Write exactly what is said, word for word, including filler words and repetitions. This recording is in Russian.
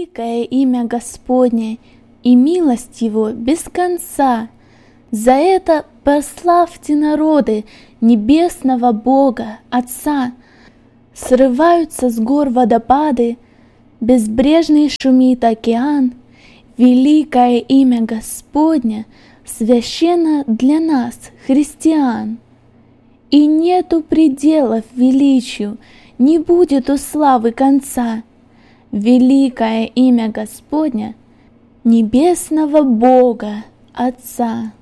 Великое имя Господне, и милость Его без конца. За это прославьте народы небесного Бога, Отца. Срываются с гор водопады, безбрежный шумит океан. Великое имя Господне священно для нас, христиан. И нету пределов величию, не будет у славы конца. Великое имя Господня, небесного Бога, Отца.